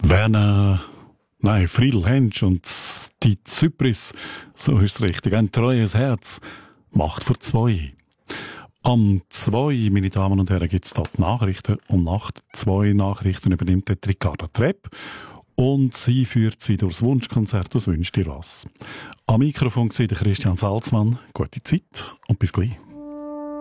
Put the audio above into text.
Friedel Hensch und die Zypris, so ist es richtig, ein treues Herz, macht für 2. Am 2, meine Damen und Herren, gibt es dort Nachrichten und nach 2 Nachrichten übernimmt der Ricarda Trepp und sie führt sie durchs Wunschkonzert «Was wünscht ihr was?». Am Mikrofon war der Christian Salzmann. Gute Zeit und bis gleich.